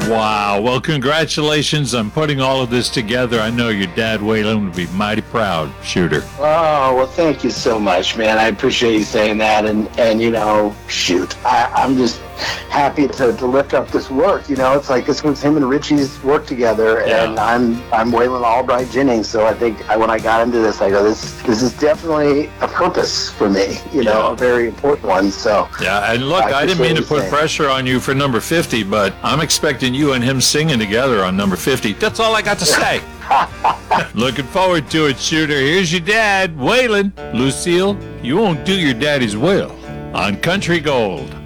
Wow. Well, congratulations on putting all of this together. I know your dad, Waylon, would be mighty proud, Shooter. Oh, well, thank you so much, man. I appreciate you saying that. And you know, shoot, I'm just happy to lift up this work. You know, it's like this was him and Richie's work together, and I'm Waylon Albright Jennings. So I think when I got into this, I go, this is definitely a purpose for me, you know, a very important one. So yeah, and look, I didn't mean to put pressure on you for number 50, but I'm expecting you and him singing together on number 50. That's all I got to say. Looking forward to it, Shooter. Here's your dad, Waylon. Lucille, you won't do your daddy's will on Country Gold.